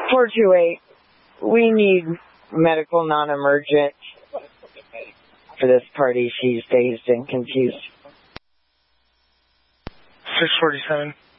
428. We need medical non-emergent for this party. She's dazed and confused. 647.